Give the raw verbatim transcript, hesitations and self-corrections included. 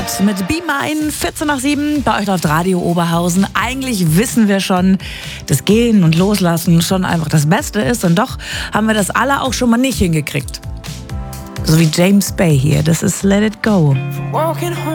Start mit Be Mine, vierzehn nach sieben, bei euch läuft Radio Oberhausen. Eigentlich wissen wir schon, dass Gehen und Loslassen schon einfach das Beste ist. Und doch haben wir das alle auch schon mal nicht hingekriegt. So wie James Bay hier, das ist Let It Go.